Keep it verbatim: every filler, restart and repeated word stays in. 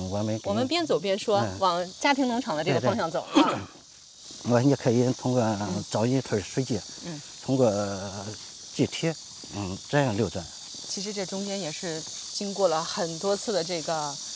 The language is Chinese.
嗯，我们我们边走边说， 嗯、 往家庭农场的这个方向走啊。 我也可以通过找一屯水街， 嗯， 通过地铁，嗯，这样流转。 其实这中间也是经过了很多次的这个